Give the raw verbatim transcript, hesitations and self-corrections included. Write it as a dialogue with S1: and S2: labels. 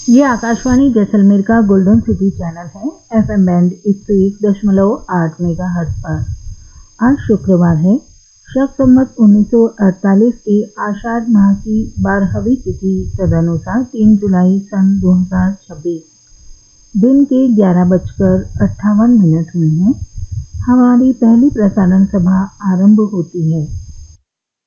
S1: ये आकाशवाणी जैसलमेर का golden city channel है। एफएम बैंड एक सौ एक दशमलव आठ मेगा हर्ट्ज पर। आज शुक्रवार है, शक संवत उन्नीस सौ अड़तालीस के आषाढ़ माह की बारहवीं तिथि तदनुसार तीन जुलाई सन दो हजार छब्बीस दिन के ग्यारह बजकर अट्ठावन मिनट हुए हैं। हमारी पहली प्रसारण सभा आरंभ होती है।